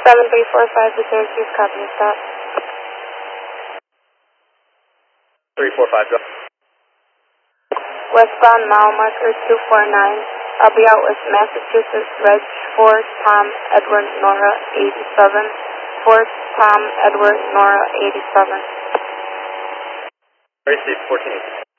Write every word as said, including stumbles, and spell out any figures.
seven three four five to Syracuse, copy and stop. three four five, go. Westbound mile marker two four nine. I'll be out with Massachusetts Reg four Tom Edward Nora eighty-seven. four Tom Edward Nora eighty-seven. Very safe, fourteen.